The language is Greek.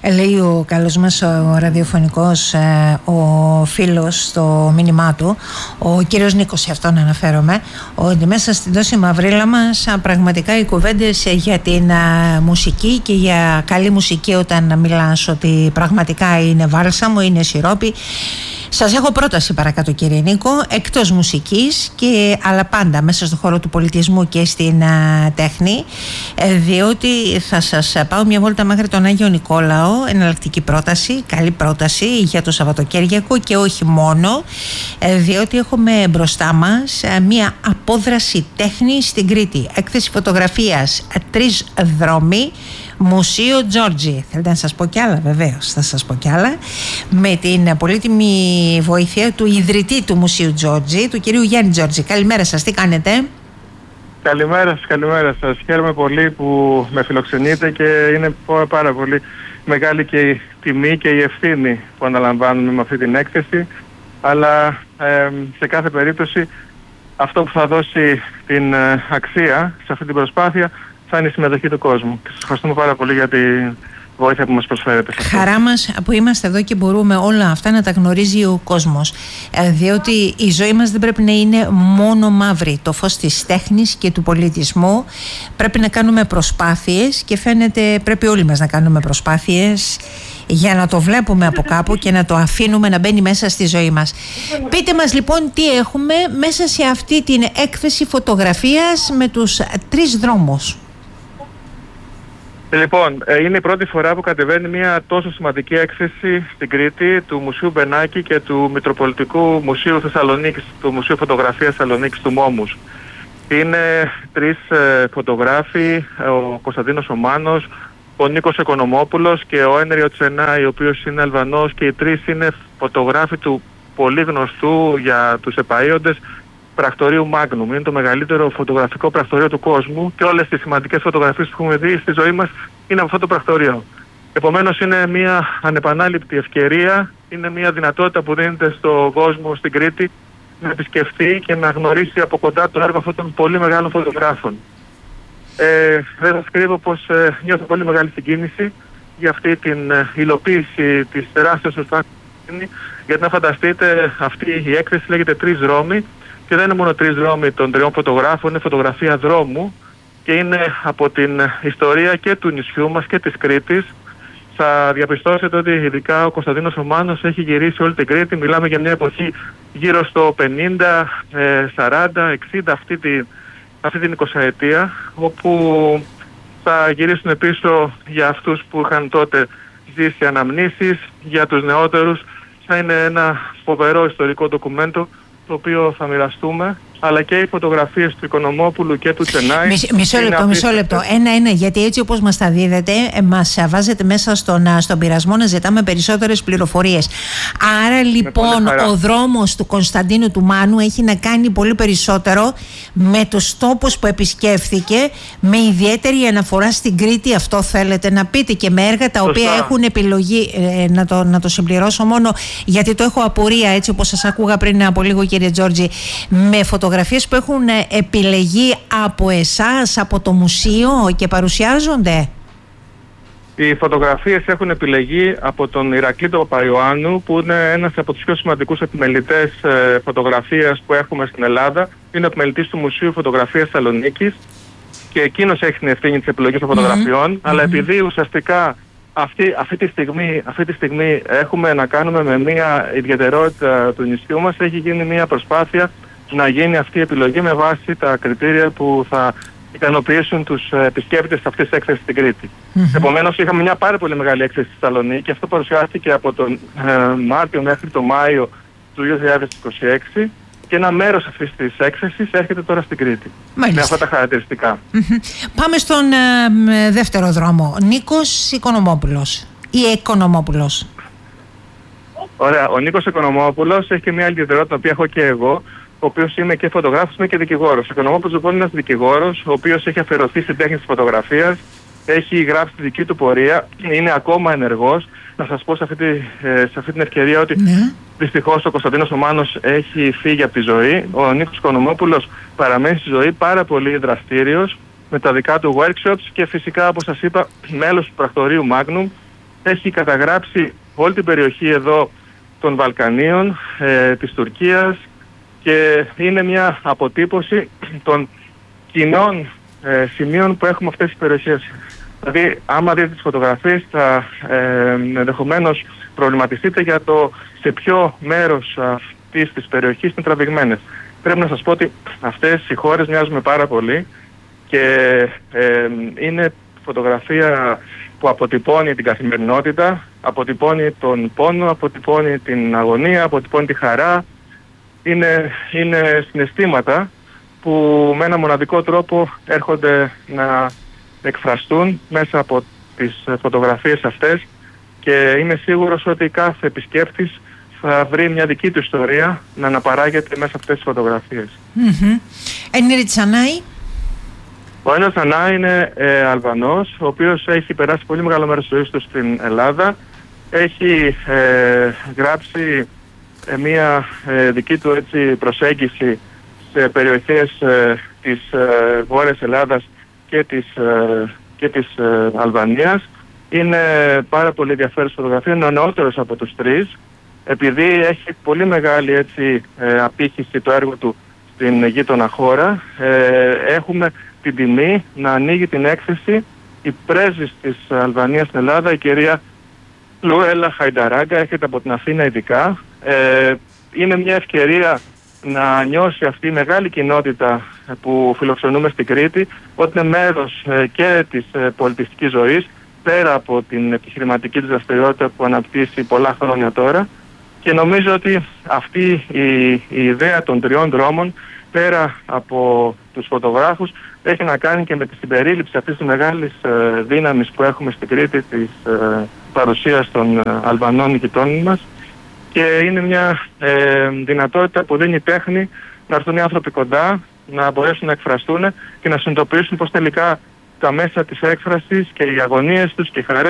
Λέει ο καλός μας ο ραδιοφωνικός ο φίλος στο μήνυμά του, ο κύριος Νίκος, σε αυτόν αναφέρομαι, ότι μέσα στην τόση μαυρίλα μας πραγματικά οι κουβέντες για την μουσική και για καλή μουσική, όταν μιλάς ότι πραγματικά είναι βάλσαμο, είναι σιρόπι. Σας έχω πρόταση παρακάτω, κύριε Νίκο, εκτός μουσικής, αλλά πάντα μέσα στον χώρο του πολιτισμού και στην τέχνη, διότι θα σας πάω μια βόλτα μέχρι τον Άγιο Νικόλαο, εναλλακτική πρόταση, καλή πρόταση για το Σαββατοκύριακο και όχι μόνο, διότι έχουμε μπροστά μας μια απόδραση τέχνη στην Κρήτη, έκθεση φωτογραφίας 3 δρόμοι, Μουσείο Τζόρτζι. Θέλετε να σας πω κι άλλα? Βεβαίως θα σας πω κι άλλα, με την πολύτιμη βοήθεια του ιδρυτή του Μουσείου Τζόρτζι, του κυρίου Γιάννη Τζόρτζι. Καλημέρα σας, τι κάνετε? Καλημέρα σας. Χαίρομαι πολύ που με φιλοξενείτε και είναι πάρα πολύ μεγάλη και η τιμή και η ευθύνη που αναλαμβάνουμε με αυτή την έκθεση, αλλά σε κάθε περίπτωση αυτό που θα δώσει την αξία σε αυτή την προσπάθεια θα είναι η συμμετοχή του κόσμου. Και σας ευχαριστούμε πάρα πολύ για τη βοήθεια που μας προσφέρετε. Χαρά μας που είμαστε εδώ και μπορούμε όλα αυτά να τα γνωρίζει ο κόσμος. Διότι η ζωή μας δεν πρέπει να είναι μόνο μαύρη. Το φως της τέχνης και του πολιτισμού πρέπει να κάνουμε προσπάθειες και φαίνεται πρέπει όλοι μας να κάνουμε προσπάθειες για να το βλέπουμε από κάπου και να το αφήνουμε να μπαίνει μέσα στη ζωή μας. Πείτε μας λοιπόν τι έχουμε μέσα σε αυτή την έκθεση φωτογραφίας με τους 3 δρόμους. Λοιπόν, είναι η πρώτη φορά που κατεβαίνει μια τόσο σημαντική έκθεση στην Κρήτη του Μουσείου Μπενάκη και του Μητροπολιτικού Μουσείου Θεσσαλονίκης, του Μουσείου Φωτογραφίας Θεσσαλονίκης του Μόμους. Είναι 3 φωτογράφοι, ο Κωνσταντίνος ο Μάνος, ο Νίκος Οικονομόπουλος και ο Ένριο Τσενάη, ο οποίος είναι Αλβανός, και οι 3 είναι φωτογράφοι του πολύ γνωστού για τους επαΐοντες πρακτορείου Magnum. Είναι το μεγαλύτερο φωτογραφικό πρακτορείο του κόσμου και όλες τις σημαντικές φωτογραφίες που έχουμε δει στη ζωή μας είναι από αυτό το πρακτορείο. Επομένως είναι μια ανεπανάληπτη ευκαιρία, είναι μια δυνατότητα που δίνεται στον κόσμο στην Κρήτη να επισκεφτεί και να γνωρίσει από κοντά το έργο αυτών των πολύ μεγάλων φωτογράφων. Δεν σας κρύβω πως νιώθω πολύ μεγάλη συγκίνηση για αυτή την υλοποίηση της τεράστιας προσπάθειας, γιατί να φανταστείτε αυτή η έκθεση λέγεται 3 δρόμοι. Και δεν είναι μόνο 3 δρόμοι των 3 φωτογράφων, είναι φωτογραφία δρόμου και είναι από την ιστορία και του νησιού μας και της Κρήτης. Θα διαπιστώσετε ότι ειδικά ο Κωνσταντίνος ο Μάνος έχει γυρίσει όλη την Κρήτη. Μιλάμε για μια εποχή γύρω στο 50, 40, 60, αυτή την 20ετία, όπου θα γυρίσουν πίσω για αυτούς που είχαν τότε ζήσει αναμνήσεις, για τους νεότερους. Θα είναι ένα φοβερό ιστορικό ντοκουμέντο το οποίο θα μοιραστούμε, αλλά και οι φωτογραφίες του Οικονομόπουλου και του Τσενάη. Μισό λεπτό. Ένα, γιατί έτσι όπως μας τα δίδετε, μας βάζετε μέσα στον πειρασμό να ζητάμε περισσότερες πληροφορίες. Άρα λοιπόν ο δρόμος του Κωνσταντίνου του Μάνου έχει να κάνει πολύ περισσότερο με τους τόπους που επισκέφθηκε, με ιδιαίτερη αναφορά στην Κρήτη, αυτό θέλετε να πείτε, και με έργα τα οποία έχουν επιλογή, να το συμπληρώσω μόνο γιατί το έχω απορία, έτσι όπως σας άκουγα πριν από λίγο, κύριε Τζόρτζι, με φωτογραφίες που έχουν επιλεγεί από εσάς, από το μουσείο και παρουσιάζονται. Οι φωτογραφίες έχουν επιλεγεί από τον Ηρακλή Παπαϊωάννου, που είναι ένας από τους πιο σημαντικούς επιμελητές φωτογραφίας που έχουμε στην Ελλάδα. Είναι επιμελητής του Μουσείου Φωτογραφίας Θεσσαλονίκης και εκείνος έχει την ευθύνη της επιλογής των φωτογραφιών, αλλά επειδή ουσιαστικά αυτή τη στιγμή έχουμε να κάνουμε με μια ιδιαιτερότητα του νησιού μας, έχει γίνει μια προσπάθεια να γίνει αυτή η επιλογή με βάση τα κριτήρια που θα ικανοποιήσουν τους επισκέπτες αυτής της έκθεσης στην Κρήτη. Επομένως είχαμε μια πάρα πολύ μεγάλη έκθεση στη Θεσσαλονίκη και αυτό παρουσιάστηκε από τον Μάρτιο μέχρι τον Μάιο του 2026 και ένα μέρος αυτής της έκθεσης έρχεται τώρα στην Κρήτη. Μάλιστα. Με αυτά τα χαρακτηριστικά. Πάμε στον δεύτερο δρόμο. Νίκος Οικονομόπουλος ή Οικονομόπουλος. Ωραία. Ο Νίκος Οικονομόπουλος έχει και μια άλλη ιδιαιτερότητα που έχω και εγώ, ο οποίος είμαι και φωτογράφος, είμαι και δικηγόρος. Ο Οικονομόπουλος λοιπόν είναι ένας δικηγόρος, ο οποίος έχει αφιερωθεί στην τέχνη της φωτογραφίας, έχει γράψει τη δική του πορεία, είναι ακόμα ενεργός. Να σας πω σε αυτή την ευκαιρία ότι δυστυχώς ο Κωνσταντίνος ο Μάνος έχει φύγει από τη ζωή. Ο Νίκος Οικονομόπουλος παραμένει στη ζωή, πάρα πολύ δραστήριος με τα δικά του workshops και φυσικά, όπως σας είπα, μέλος του πρακτορείου Magnum, έχει καταγράψει όλη την περιοχή εδώ των Βαλκανίων, της Τουρκίας, και είναι μια αποτύπωση των κοινών σημείων που έχουμε αυτές τις περιοχές. Δηλαδή, άμα δείτε τις φωτογραφίες, θα ενδεχομένως προβληματιστείτε για το σε ποιο μέρος αυτής της περιοχής είναι τραβηγμένες. Πρέπει να σας πω ότι αυτές οι χώρες μοιάζουν πάρα πολύ και είναι φωτογραφία που αποτυπώνει την καθημερινότητα, αποτυπώνει τον πόνο, αποτυπώνει την αγωνία, αποτυπώνει τη χαρά. Είναι συναισθήματα που με ένα μοναδικό τρόπο έρχονται να εκφραστούν μέσα από τις φωτογραφίες αυτές, και είμαι σίγουρος ότι κάθε επισκέπτης θα βρει μια δική του ιστορία να αναπαράγεται μέσα από αυτές τις φωτογραφίες. Ενίρη Τσανάη. Ο Ένιος Τσανάη είναι Αλβανός, ο οποίος έχει περάσει πολύ μεγάλο μέρος της ζωής του στην Ελλάδα. Έχει γράψει μια δική του προσέγγιση σε περιοχές της Βόρειας Ελλάδας και της Αλβανίας. Είναι πάρα πολύ ενδιαφέρουσα φωτογραφία, είναι ο νεότερος από τους τρεις. Επειδή έχει πολύ μεγάλη απήχηση το έργο του στην γείτονα χώρα, έχουμε την τιμή να ανοίγει την έκθεση η πρέσβης της Αλβανίας στην Ελλάδα, η κυρία Λουέλα Χαϊνταράγκα, έρχεται από την Αθήνα ειδικά. Είναι μια ευκαιρία να νιώσει αυτή η μεγάλη κοινότητα που φιλοξενούμε στην Κρήτη, ότι είναι μέρος και της πολιτιστικής ζωής, πέρα από την επιχειρηματική της δραστηριότητα που αναπτύσσει πολλά χρόνια τώρα. Και νομίζω ότι αυτή η ιδέα των τριών δρόμων, πέρα από τους φωτογράφους, έχει να κάνει και με τη συμπερίληψη αυτής της μεγάλης δύναμης που έχουμε στην Κρήτη, της παρουσίας των Αλβανών γειτόνων μας, και είναι μια δυνατότητα που δίνει τέχνη να έρθουν οι άνθρωποι κοντά, να μπορέσουν να εκφραστούν και να συνειδητοποιήσουν πως τελικά τα μέσα της έκφρασης και οι αγωνίες τους και οι χαρές